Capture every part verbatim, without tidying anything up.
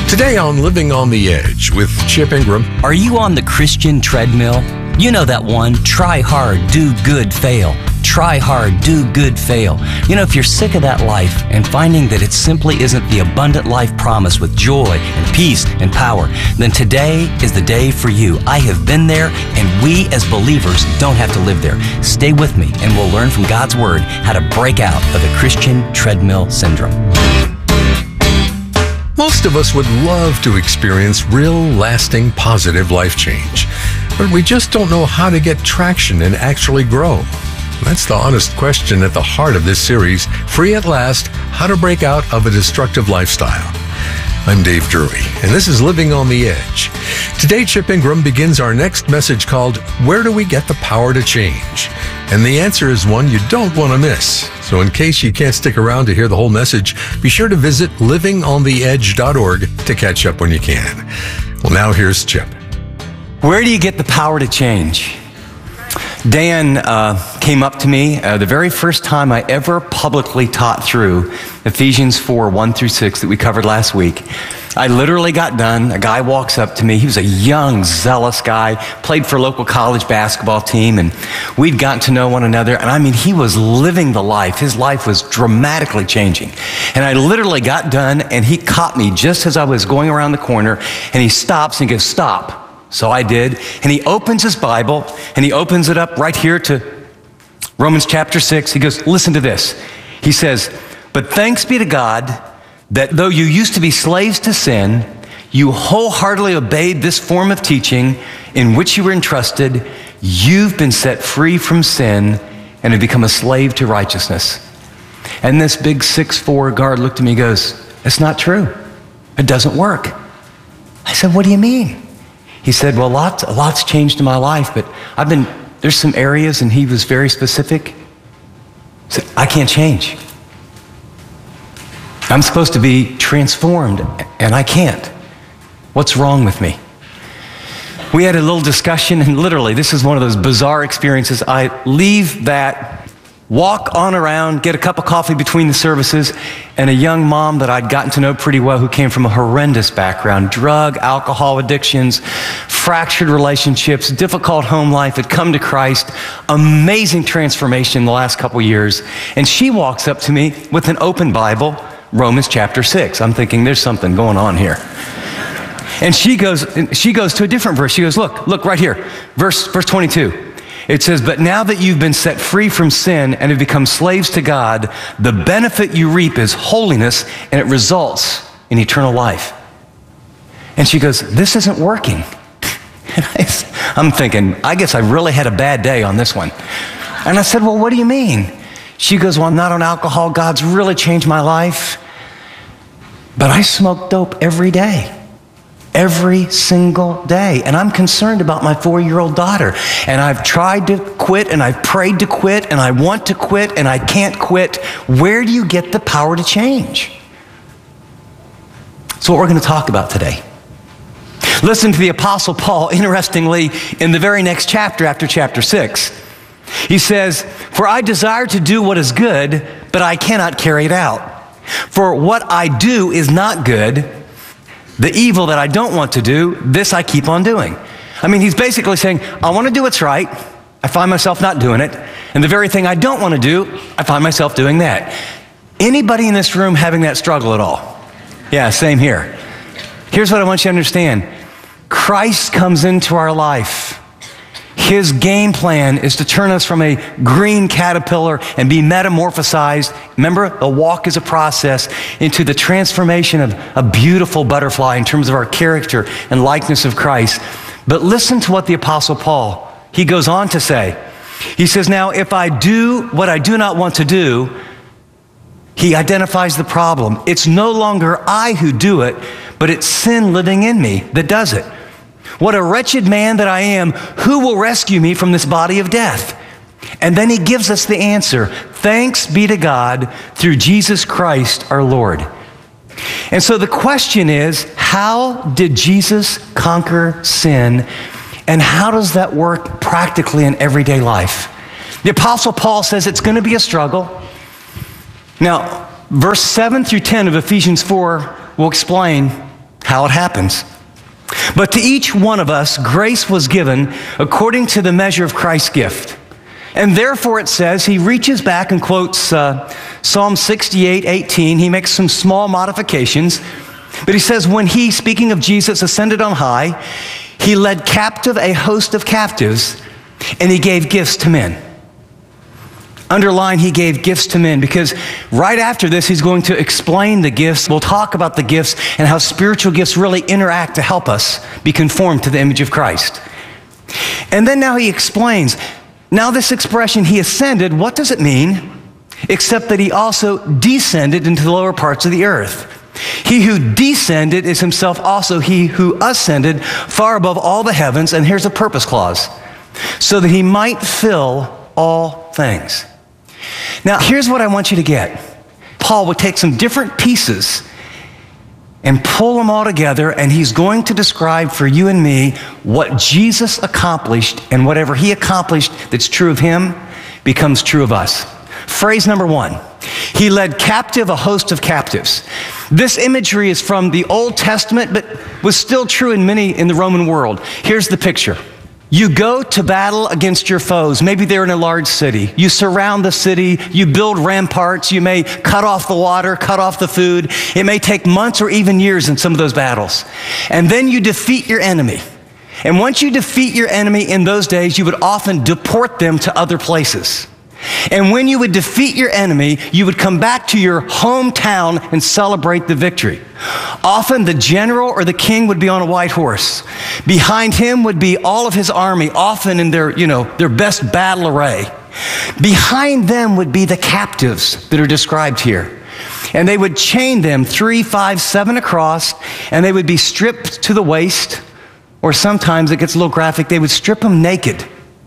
Today on Living on the Edge with Chip Ingram. Are you on the Christian treadmill? You know that one, try hard, do good, fail. Try hard, do good, fail. You know, if you're sick of that life and finding that it simply isn't the abundant life promised with joy and peace and power, then today is the day for you. I have been there, and we as believers don't have to live there. Stay with me, and we'll learn from God's Word how to break out of the Christian treadmill syndrome. Most of us would love to experience real, lasting, positive life change, but we just don't know how to get traction and actually grow. That's the honest question at the heart of this series, Free at Last, How to Break Out of a Destructive Lifestyle. I'm Dave Drury, and this is Living on the Edge. Today, Chip Ingram begins our next message called, Where Do We Get the Power to Change? And the answer is one you don't want to miss. So in case you can't stick around to hear the whole message, be sure to visit living on the edge dot org to catch up when you can. Well, now here's Chip. Where do you get the power to change? Dan uh, came up to me uh, the very first time I ever publicly taught through Ephesians four, one through six that we covered last week. I literally got done. A guy walks up to me. He was a young, zealous guy, played for a local college basketball team, and we'd gotten to know one another. And I mean, he was living the life. His life was dramatically changing. And I literally got done, and he caught me just as I was going around the corner, and he stops and goes, "Stop." So I did, and he opens his Bible, and he opens it up right here to Romans chapter six. He goes, listen to this. He says, "But thanks be to God that though you used to be slaves to sin, you wholeheartedly obeyed this form of teaching in which you were entrusted. You've been set free from sin and have become a slave to righteousness." And this big six foot four guard looked at me and goes, "That's not true. It doesn't work." I said, "What do you mean?" He said, "Well, lots, a lot's changed in my life, but I've been, there's some areas," and he was very specific. He said, "I can't change. I'm supposed to be transformed, and I can't. What's wrong with me?" We had a little discussion, and literally, this is one of those bizarre experiences. I leave that, walk on around, get a cup of coffee between the services, and a young mom that I'd gotten to know pretty well who came from a horrendous background, drug, alcohol addictions, fractured relationships, difficult home life, had come to Christ, amazing transformation in the last couple years. And she walks up to me with an open Bible, Romans chapter six. I'm thinking there's something going on here. And she goes, she goes to a different verse. She goes, look, look right here, verse, verse twenty-two. It says, "But now that you've been set free from sin and have become slaves to God, the benefit you reap is holiness, and it results in eternal life." And she goes, "This isn't working." And I, I'm thinking, I guess I really had a bad day on this one. And I said, "Well, what do you mean?" She goes, "Well, I'm not on alcohol. God's really changed my life. But I smoke dope every day. Every single day. And I'm concerned about my four-year-old daughter. And I've tried to quit, and I've prayed to quit, and I want to quit, and I can't quit. Where do you get the power to change?" That's what we're going to talk about today. Listen to the Apostle Paul, interestingly, in the very next chapter, after chapter six. He says, "For I desire to do what is good, but I cannot carry it out. For what I do is not good. The evil that I don't want to do, this I keep on doing." I mean, he's basically saying, I want to do what's right. I find myself not doing it. And the very thing I don't want to do, I find myself doing that. Anybody in this room having that struggle at all? Yeah, same here. Here's what I want you to understand. Christ comes into our life. His game plan is to turn us from a green caterpillar and be metamorphosized. Remember, a walk is a process into the transformation of a beautiful butterfly in terms of our character and likeness of Christ. But listen to what the Apostle Paul, he goes on to say. He says, "Now, if I do what I do not want to do," he identifies the problem. "It's no longer I who do it, but it's sin living in me that does it. What a wretched man that I am, who will rescue me from this body of death?" And then he gives us the answer. "Thanks be to God through Jesus Christ our Lord." And so the question is, how did Jesus conquer sin? And how does that work practically in everyday life? The Apostle Paul says it's going to be a struggle. Now, verse seven through ten of Ephesians four will explain how it happens. But to each one of us, grace was given according to the measure of Christ's gift. And therefore it says, he reaches back and quotes uh, Psalm sixty-eight eighteen. He makes some small modifications. But he says, when he, speaking of Jesus, ascended on high, he led captive a host of captives, and he gave gifts to men. Underline, he gave gifts to men, because right after this, he's going to explain the gifts. We'll talk about the gifts and how spiritual gifts really interact to help us be conformed to the image of Christ. And then now he explains, now this expression, he ascended, what does it mean? Except that he also descended into the lower parts of the earth. He who descended is himself also he who ascended far above all the heavens, and here's a purpose clause, so that he might fill all things. Now, here's what I want you to get. Paul would take some different pieces and pull them all together, and he's going to describe for you and me what Jesus accomplished, and whatever he accomplished that's true of him becomes true of us. Phrase number one, he led captive a host of captives. This imagery is from the Old Testament, but was still true in many in the Roman world. Here's the picture. You go to battle against your foes. Maybe they're in a large city. You surround the city. You build ramparts. You may cut off the water, cut off the food. It may take months or even years in some of those battles. And then you defeat your enemy. And once you defeat your enemy in those days, you would often deport them to other places. And when you would defeat your enemy, you would come back to your hometown and celebrate the victory. Often the general or the king would be on a white horse. Behind him would be all of his army, often in their, you know, their best battle array. Behind them would be the captives that are described here. And they would chain them three, five, seven across, and they would be stripped to the waist, or sometimes it gets a little graphic, they would strip them naked.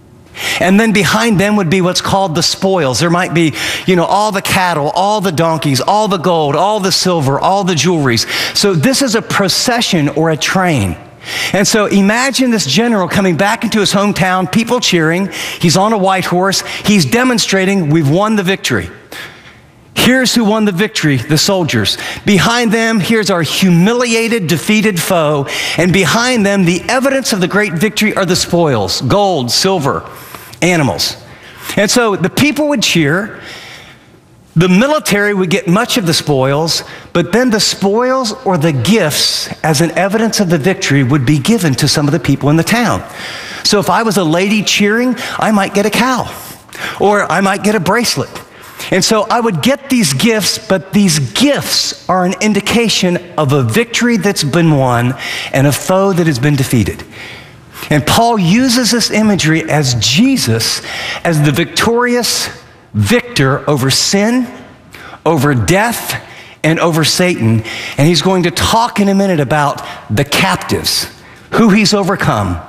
And then behind them would be what's called the spoils. There might be, you know, all the cattle, all the donkeys, all the gold, all the silver, all the jewelries. So this is a procession or a train. And so imagine this general coming back into his hometown, people cheering. He's on a white horse. He's demonstrating, we've won the victory. Here's who won the victory, the soldiers. Behind them, here's our humiliated, defeated foe. And behind them, the evidence of the great victory are the spoils, gold, silver, animals. And so the people would cheer. The military would get much of the spoils, but then the spoils or the gifts as an evidence of the victory would be given to some of the people in the town. So if I was a lady cheering, I might get a cow, or I might get a bracelet. And so I would get these gifts, but these gifts are an indication of a victory that's been won and a foe that has been defeated. And Paul uses this imagery as Jesus as the victorious victor over sin, over death, and over Satan. And he's going to talk in a minute about the captives, who he's overcome,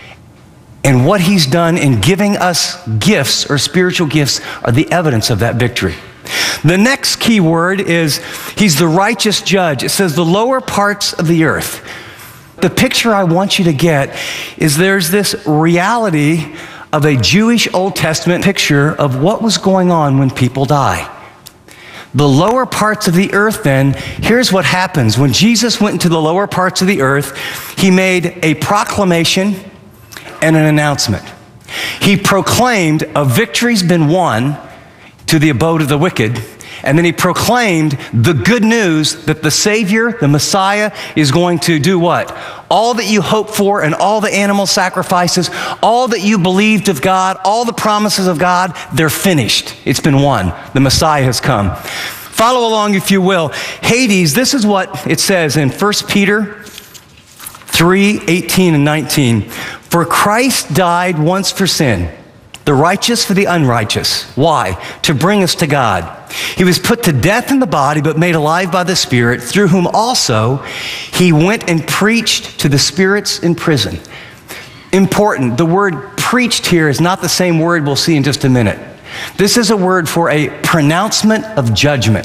and what he's done in giving us gifts or spiritual gifts are the evidence of that victory. The next key word is he's the righteous judge. It says the lower parts of the earth. The picture I want you to get is there's this reality of a Jewish Old Testament picture of what was going on when people die. The lower parts of the earth then, here's what happens. When Jesus went into the lower parts of the earth, he made a proclamation and an announcement. He proclaimed a victory's been won to the abode of the wicked, and then he proclaimed the good news that the Savior, the Messiah, is going to do what? All that you hope for and all the animal sacrifices, all that you believed of God, all the promises of God, they're finished. It's been won. The Messiah has come. Follow along if you will. Hades, this is what it says in First Peter three, eighteen and nineteen. For Christ died once for sin, the righteous for the unrighteous. Why? To bring us to God. He was put to death in the body, but made alive by the Spirit, through whom also he went and preached to the spirits in prison. Important, the word preached here is not the same word we'll see in just a minute. This is a word for a pronouncement of judgment.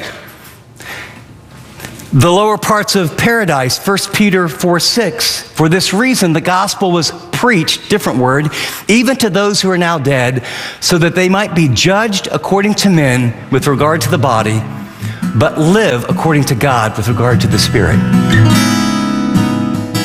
The lower parts of paradise, First Peter four six. For this reason, the gospel was preached, different word, even to those who are now dead, so that they might be judged according to men with regard to the body, but live according to God with regard to the Spirit.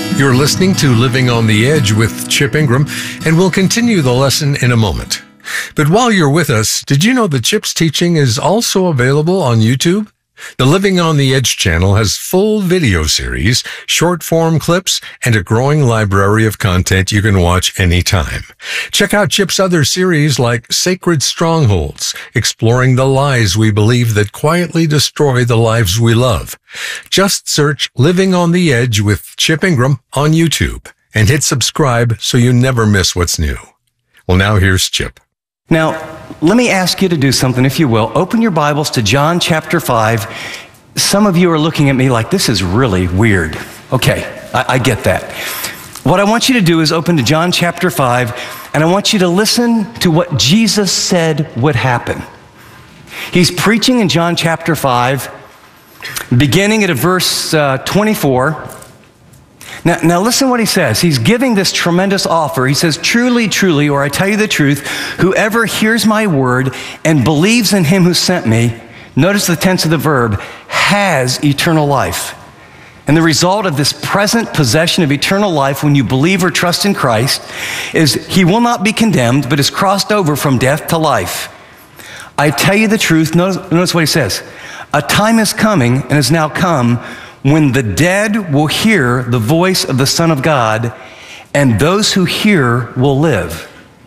You're listening to Living on the Edge with Chip Ingram, and we'll continue the lesson in a moment. But while you're with us, did you know that Chip's teaching is also available on YouTube? The Living on the Edge channel has full video series, short-form clips, and a growing library of content you can watch anytime. Check out Chip's other series like Sacred Strongholds, exploring the lies we believe that quietly destroy the lives we love. Just search Living on the Edge with Chip Ingram on YouTube and hit subscribe so you never miss what's new. Well, now here's Chip. Now, let me ask you to do something, if you will. Open your Bibles to John chapter five. Some of you are looking at me like, this is really weird. Okay, I, I get that. What I want you to do is open to John chapter five, and I want you to listen to what Jesus said would happen. He's preaching in John chapter five, beginning at verse uh, twenty-four. Now, now listen what he says. He's giving this tremendous offer. He says, truly, truly, or I tell you the truth, whoever hears my word and believes in him who sent me, notice the tense of the verb, has eternal life. And the result of this present possession of eternal life when you believe or trust in Christ is he will not be condemned, but is crossed over from death to life. I tell you the truth, notice, notice what he says. A time is coming and has now come when the dead will hear the voice of the Son of God, and those who hear will live.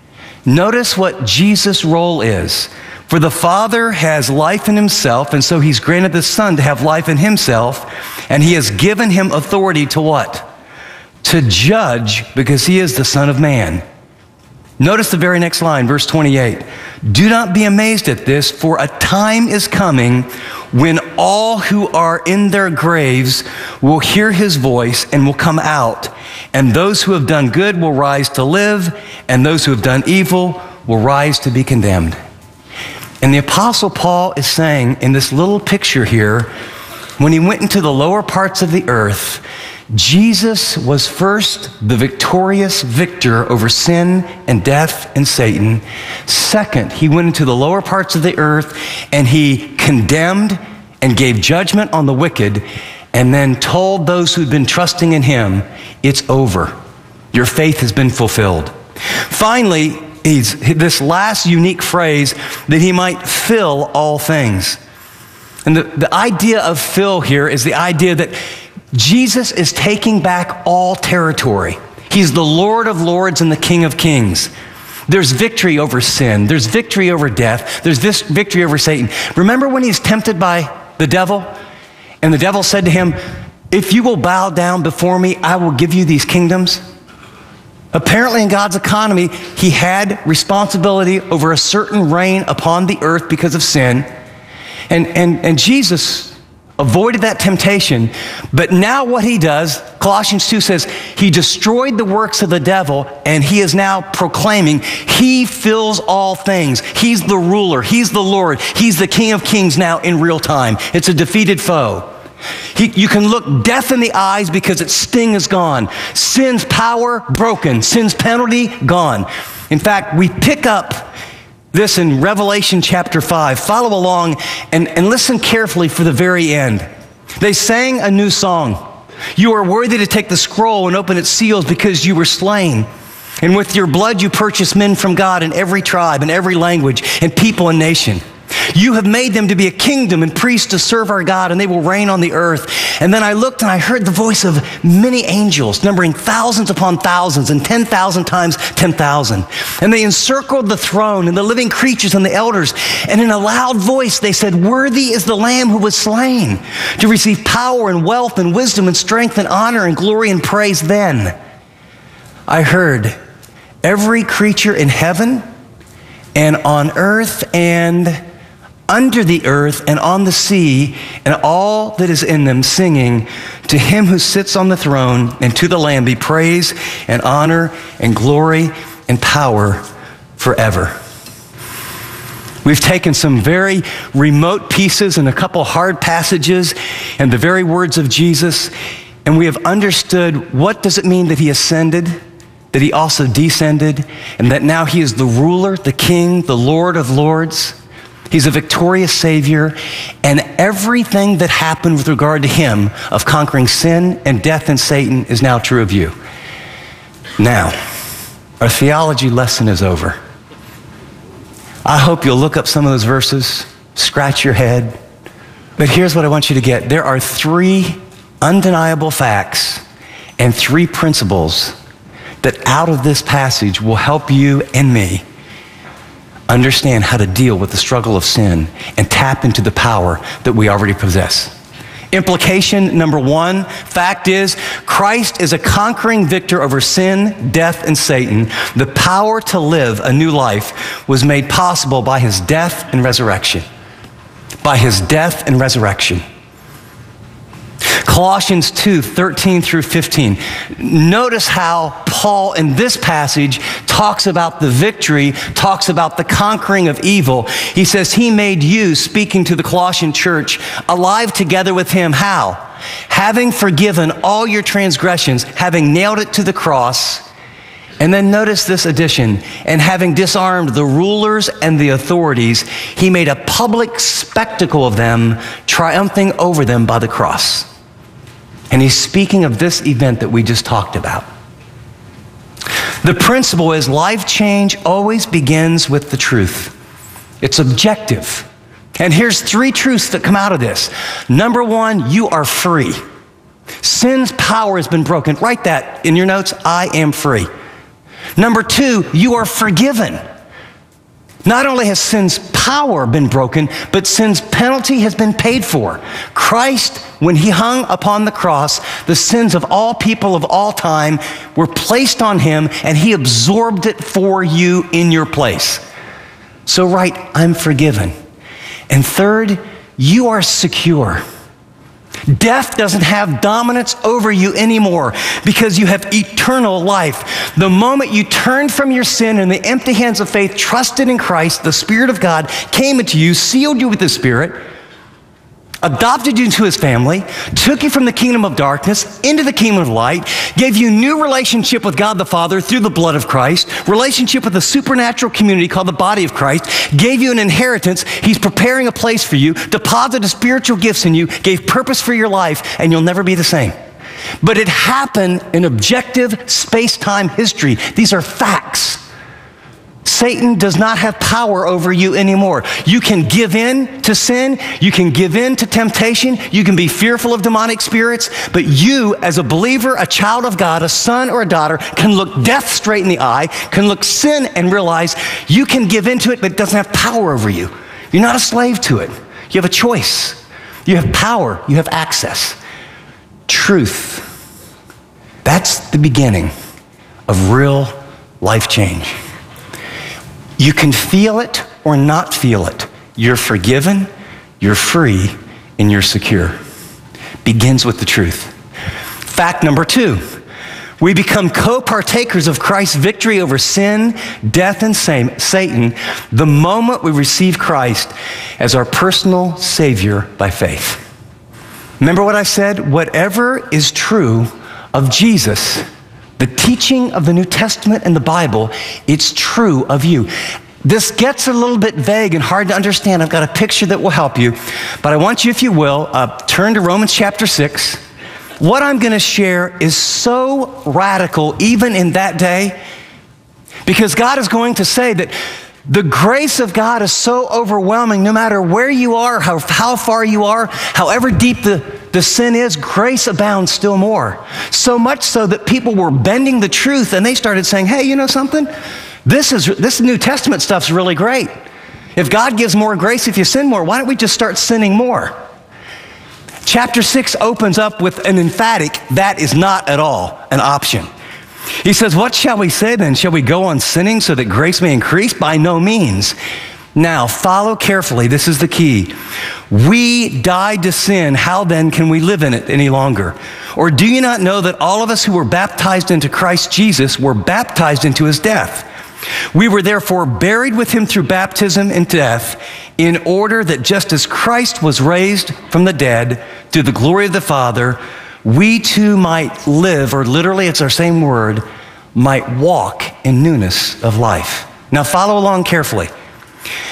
Notice what Jesus' role is. For the Father has life in himself, and so he's granted the Son to have life in himself, and he has given him authority to what? To judge, because he is the Son of Man. Notice the very next line, verse twenty-eight. Do not be amazed at this, for a time is coming when all who are in their graves will hear his voice and will come out, and those who have done good will rise to live, and those who have done evil will rise to be condemned. And the Apostle Paul is saying in this little picture here, when he went into the lower parts of the earth, Jesus was first the victorious victor over sin and death and Satan. Second, he went into the lower parts of the earth and he condemned and gave judgment on the wicked, and then told those who'd been trusting in him, it's over. Your faith has been fulfilled. Finally, he's this last unique phrase that he might fill all things. And the, the idea of fill here is the idea that Jesus is taking back all territory. He's the Lord of Lords and the King of Kings. There's victory over sin. There's victory over death. There's this victory over Satan. Remember when he's tempted by the devil? And the devil said to him, if you will bow down before me, I will give you these kingdoms. Apparently in God's economy, he had responsibility over a certain reign upon the earth because of sin. And, and, and Jesus avoided that temptation, but now what he does, Colossians two says, he destroyed the works of the devil, and he is now proclaiming he fills all things. He's the ruler, he's the Lord, he's the King of Kings now in real time. It's a defeated foe. He, you can look death in the eyes because its sting is gone. Sin's power broken, sin's penalty gone. In fact, we pick up this in Revelation chapter five. Follow along and, and listen carefully for the very end. They sang a new song. You are worthy to take the scroll and open its seals because you were slain. And with your blood you purchased men from God in every tribe and every language and people and nation. You have made them to be a kingdom and priests to serve our God, and they will reign on the earth. And then I looked and I heard the voice of many angels, numbering thousands upon thousands and ten thousand times ten thousand. And they encircled the throne and the living creatures and the elders. And in a loud voice they said, worthy is the Lamb who was slain to receive power and wealth and wisdom and strength and honor and glory and praise. Then I heard every creature in heaven and on earth and under the earth and on the sea and all that is in them singing, to him who sits on the throne and to the Lamb be praise and honor and glory and power forever. We've taken some very remote pieces and a couple hard passages and the very words of Jesus, and we have understood what does it mean that he ascended, that he also descended, and that now he is the ruler, the king, the Lord of lords. He's a victorious Savior, and everything that happened with regard to him of conquering sin and death and Satan is now true of you. Now, our theology lesson is over. I hope you'll look up some of those verses, scratch your head, but here's what I want you to get. There are three undeniable facts and three principles that out of this passage will help you and me understand how to deal with the struggle of sin and tap into the power that we already possess. Implication number one, fact is, Christ is a conquering victor over sin, death, and Satan. The power to live a new life was made possible by his death and resurrection. By his death and resurrection. Colossians two, thirteen through fifteen. Notice how Paul in this passage talks about the victory, talks about the conquering of evil. He says he made you, speaking to the Colossian church, alive together with him. How? Having forgiven all your transgressions, having nailed it to the cross. And then notice this addition, and having disarmed the rulers and the authorities, he made a public spectacle of them, triumphing over them by the cross. And he's speaking of this event that we just talked about. The principle is life change always begins with the truth. It's objective. And here's three truths that come out of this. Number one, you are free. Sin's power has been broken. Write that in your notes. I am free. Number two, you are forgiven. Not only has sin's power been broken, but sin's penalty has been paid for. Christ, when he hung upon the cross, the sins of all people of all time were placed on him, and he absorbed it for you in your place. So write, I'm forgiven. And third, you are secure. Death doesn't have dominance over you anymore because you have eternal life. The moment you turned from your sin in the empty hands of faith, trusted in Christ, the Spirit of God came into you, sealed you with the Spirit, adopted you into his family, took you from the kingdom of darkness into the kingdom of light, gave you new relationship with God the Father through the blood of Christ, relationship with a supernatural community called the body of Christ, gave you an inheritance. He's preparing a place for you, deposited spiritual gifts in you, gave purpose for your life, and you'll never be the same. But it happened in objective space-time history. These are facts. Satan does not have power over you anymore. You can give in to sin. You can give in to temptation. You can be fearful of demonic spirits. But you, as a believer, a child of God, a son or a daughter, can look death straight in the eye, can look sin and realize you can give in to it, but it doesn't have power over you. You're not a slave to it. You have a choice. You have power. You have access. Truth. That's the beginning of real life change. You can feel it or not feel it. You're forgiven, you're free, and you're secure. Begins with the truth. Fact number two, we become co-partakers of Christ's victory over sin, death, and Satan the moment we receive Christ as our personal Savior by faith. Remember what I said? Whatever is true of Jesus, the teaching of the New Testament and the Bible, it's true of you. This gets a little bit vague and hard to understand. I've got a picture that will help you. But I want you, if you will, uh, turn to Romans chapter six. What I'm going to share is so radical even in that day, because God is going to say that the grace of God is so overwhelming, no matter where you are, how, how far you are, however deep the, the sin is, grace abounds still more. So much so that people were bending the truth and they started saying, hey, you know something? This is this New Testament stuff's really great. If God gives more grace if you sin more, why don't we just start sinning more? Chapter six opens up with an emphatic, that is not at all an option. He says, what shall we say then? Shall we go on sinning so that grace may increase? By no means. Now, follow carefully. This is the key. We died to sin. How then can we live in it any longer? Or do you not know that all of us who were baptized into Christ Jesus were baptized into his death? We were therefore buried with him through baptism in death, in order that just as Christ was raised from the dead through the glory of the Father, we too might live, or literally it's our same word, might walk in newness of life. Now follow along carefully.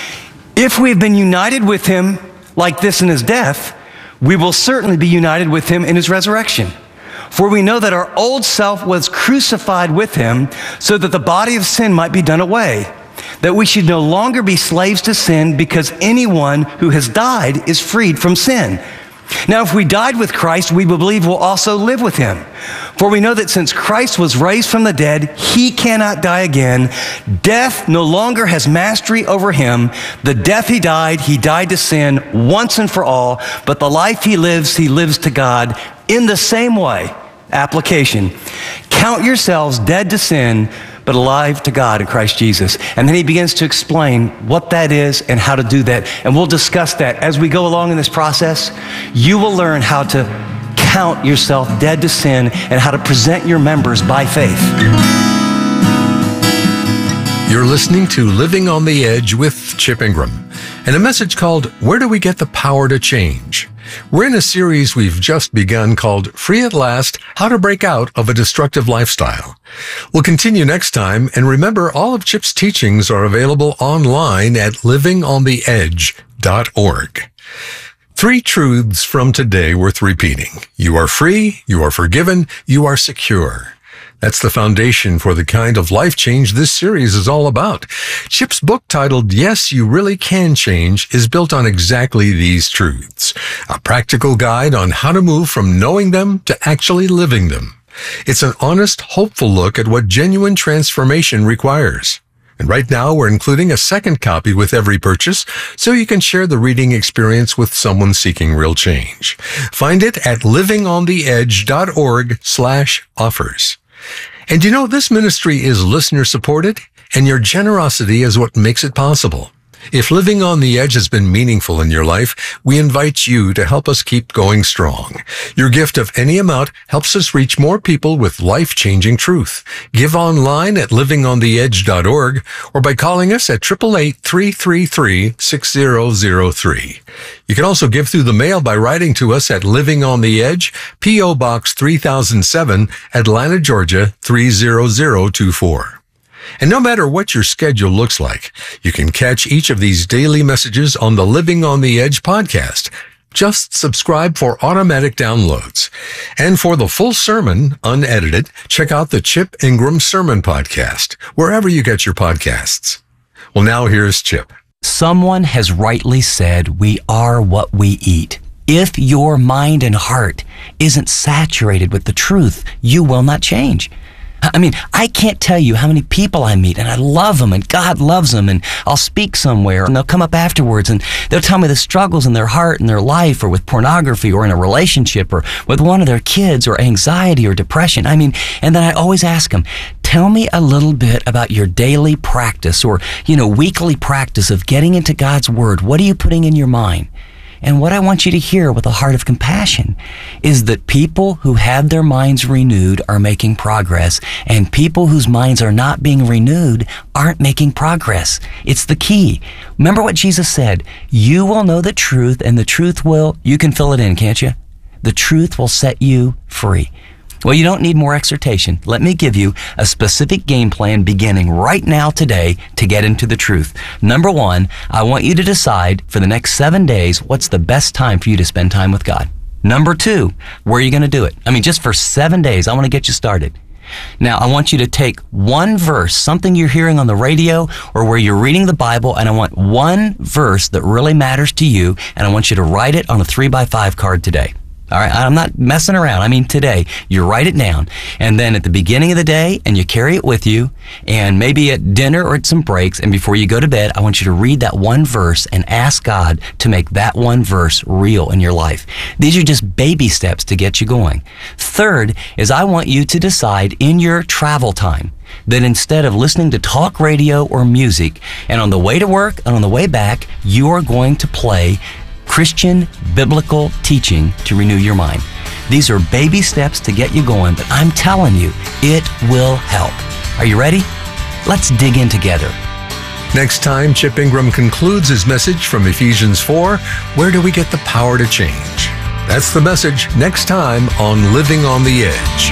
If we have been united with him like this in his death, we will certainly be united with him in his resurrection. For we know that our old self was crucified with him so that the body of sin might be done away, that we should no longer be slaves to sin, because anyone who has died is freed from sin. Now, if we died with Christ, we believe we'll also live with him. For we know that since Christ was raised from the dead, he cannot die again. Death no longer has mastery over him. The death he died, he died to sin once and for all. But the life he lives, he lives to God. In the same way, application, count yourselves dead to sin, but alive to God in Christ Jesus. And then he begins to explain what that is and how to do that. And we'll discuss that as we go along in this process. You will learn how to count yourself dead to sin and how to present your members by faith. You're listening to Living on the Edge with Chip Ingram, and a message called, Where Do We Get the Power to Change? We're in a series we've just begun called Free at Last, How to Break Out of a Destructive Lifestyle. We'll continue next time, and remember, all of Chip's teachings are available online at living on the edge dot org. Three truths from today worth repeating. You are free, you are forgiven, you are secure. That's the foundation for the kind of life change this series is all about. Chip's book titled, Yes, You Really Can Change, is built on exactly these truths. A practical guide on how to move from knowing them to actually living them. It's an honest, hopeful look at what genuine transformation requires. And right now, we're including a second copy with every purchase, so you can share the reading experience with someone seeking real change. Find it at living on the edge dot org slash offers. And you know, this ministry is listener-supported, and your generosity is what makes it possible. If Living on the Edge has been meaningful in your life, we invite you to help us keep going strong. Your gift of any amount helps us reach more people with life-changing truth. Give online at living on the edge dot org or by calling us at eight eight eight, three three three, six zero zero three. You can also give through the mail by writing to us at Living on the Edge, P O Box three thousand seven, Atlanta, Georgia three zero zero two four. And no matter what your schedule looks like, you can catch each of these daily messages on the Living on the Edge podcast. Just subscribe for automatic downloads. And for the full sermon, unedited, check out the Chip Ingram Sermon Podcast, wherever you get your podcasts. Well, now here's Chip. Someone has rightly said, we are what we eat. If your mind and heart isn't saturated with the truth, you will not change. I mean, I can't tell you how many people I meet, and I love them, and God loves them, and I'll speak somewhere, and they'll come up afterwards, and they'll tell me the struggles in their heart and their life, or with pornography, or in a relationship, or with one of their kids, or anxiety, or depression. I mean, and then I always ask them, tell me a little bit about your daily practice, or, you know, weekly practice of getting into God's Word. What are you putting in your mind? And what I want you to hear with a heart of compassion is that people who have their minds renewed are making progress, and people whose minds are not being renewed aren't making progress. It's the key. Remember what Jesus said, you will know the truth, and the truth will, you can fill it in, can't you? The truth will set you free. Well, you don't need more exhortation. Let me give you a specific game plan beginning right now today to get into the truth. Number one, I want you to decide for the next seven days what's the best time for you to spend time with God. Number two, where are you going to do it? I mean, just for seven days, I want to get you started. Now, I want you to take one verse, something you're hearing on the radio or where you're reading the Bible, and I want one verse that really matters to you, and I want you to write it on a three by five card today. All right, I'm not messing around. I mean, today, you write it down, and then at the beginning of the day, and you carry it with you, and maybe at dinner or at some breaks, and before you go to bed, I want you to read that one verse and ask God to make that one verse real in your life. These are just baby steps to get you going. Third is I want you to decide in your travel time that instead of listening to talk radio or music, and on the way to work and on the way back, you are going to play Christian biblical teaching to renew your mind. These are baby steps to get you going, but I'm telling you, it will help. Are you ready? Let's dig in together. Next time, Chip Ingram concludes his message from Ephesians four, Where do we get the power to change? That's the message next time on Living on the Edge.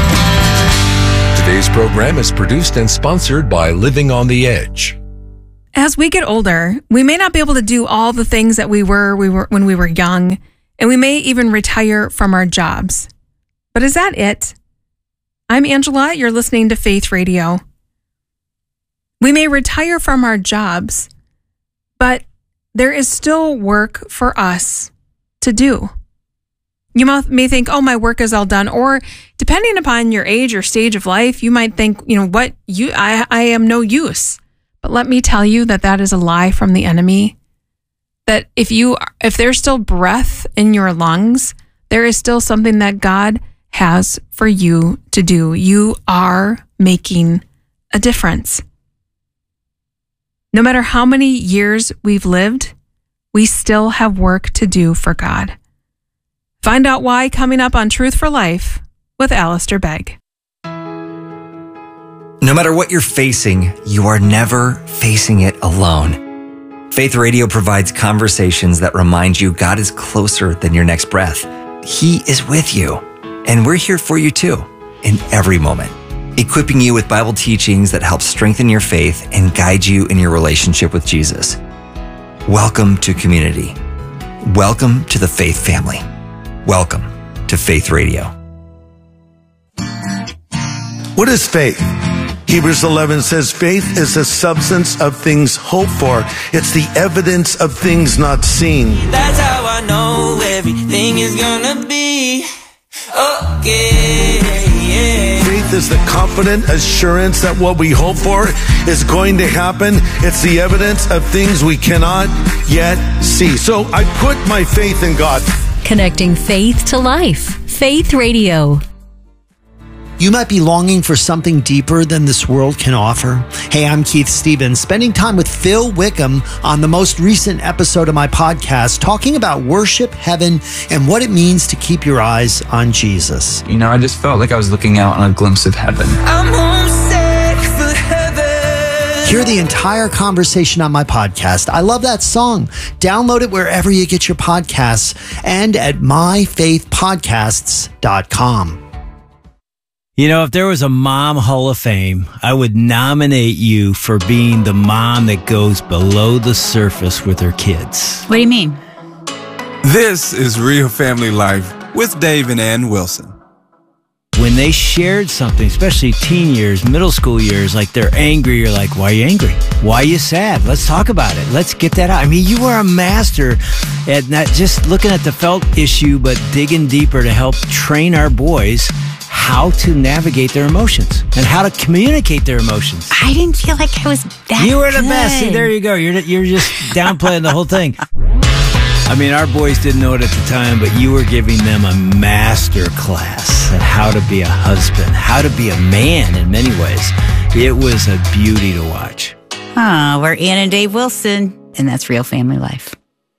Today's program is produced and sponsored by Living on the Edge. as we get older, we may not be able to do all the things that we were, we were when we were young, and we may even retire from our jobs. But is that it? I'm Angela. You're listening to Faith Radio. We may retire from our jobs, but there is still work for us to do. You may think, oh, my work is all done. Or depending upon your age or stage of life, you might think, you know what, you, I, I am no use. But let me tell you that that is a lie from the enemy. That if you, if there's still breath in your lungs, there is still something that God has for you to do. You are making a difference. No matter how many years we've lived, we still have work to do for God. Find out why coming up on Truth for Life with Alistair Begg. No matter what you're facing, you are never facing it alone. Faith Radio provides conversations that remind you God is closer than your next breath. He is with you, and we're here for you too, in every moment, equipping you with Bible teachings that help strengthen your faith and guide you in your relationship with Jesus. Welcome to community. Welcome to the Faith family. Welcome to Faith Radio. What is faith? Hebrews eleven says faith is the substance of things hoped for. It's the evidence of things not seen. That's how I know everything is gonna be okay. Faith is the confident assurance that what we hope for is going to happen. It's the evidence of things we cannot yet see. So I put my faith in God. Connecting faith to life. Faith Radio. You might be longing for something deeper than this world can offer. Hey, I'm Keith Stevens, spending time with Phil Wickham on the most recent episode of my podcast, talking about worship, heaven, and what it means to keep your eyes on Jesus. You know, I just felt like I was looking out on a glimpse of heaven. I'm homesick for heaven. Hear the entire conversation on my podcast. I love that song. Download it wherever you get your podcasts and at my faith podcasts dot com. You know, if there was a Mom Hall of Fame, I would nominate you for being the mom that goes below the surface with her kids. What do you mean? This is Real Family Life with Dave and Ann Wilson. When they shared something, especially teen years, middle school years, like they're angry, you're like, why are you angry? Why are you sad? Let's talk about it. Let's get that out. I mean, you are a master at not just looking at the felt issue, but digging deeper to help train our boys how to navigate their emotions and how to communicate their emotions. I didn't feel like I was that You were the good. best. See, there you go. You're you're just downplaying the whole thing. I mean, our boys didn't know it at the time, but you were giving them a master class on how to be a husband, how to be a man in many ways. It was a beauty to watch. Oh, we're Ann and Dave Wilson, and that's Real Family Life.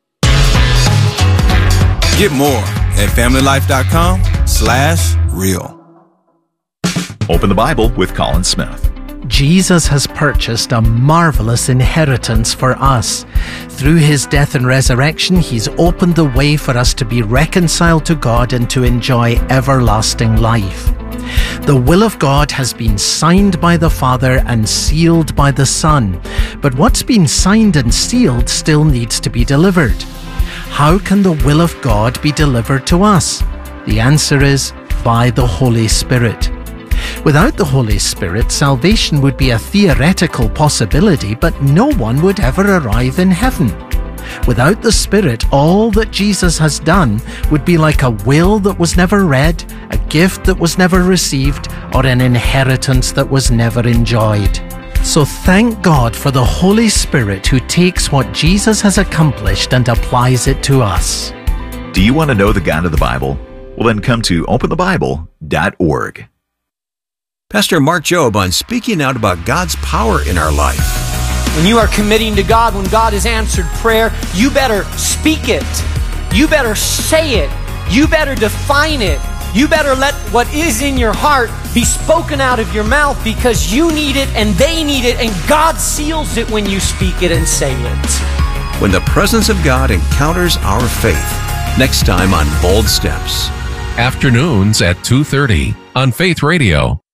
Get more at family life dot com slash real. Open the Bible with Colin Smith. Jesus has purchased a marvelous inheritance for us. Through his death and resurrection, he's opened the way for us to be reconciled to God and to enjoy everlasting life. The will of God has been signed by the Father and sealed by the Son. But what's been signed and sealed still needs to be delivered. How can the will of God be delivered to us? The answer is by the Holy Spirit. Without the Holy Spirit, salvation would be a theoretical possibility, but no one would ever arrive in heaven. Without the Spirit, all that Jesus has done would be like a will that was never read, a gift that was never received, or an inheritance that was never enjoyed. So thank God for the Holy Spirit who takes what Jesus has accomplished and applies it to us. Do you want to know the God of the Bible? Well, then come to open the bible dot org. Pastor Mark Jobe on speaking out about God's power in our life. When you are committing to God, when God has answered prayer, you better speak it. You better say it. You better define it. You better let what is in your heart be spoken out of your mouth, because you need it and they need it, and God seals it when you speak it and say it. When the presence of God encounters our faith. Next time on Bold Steps. Afternoons at two thirty on Faith Radio.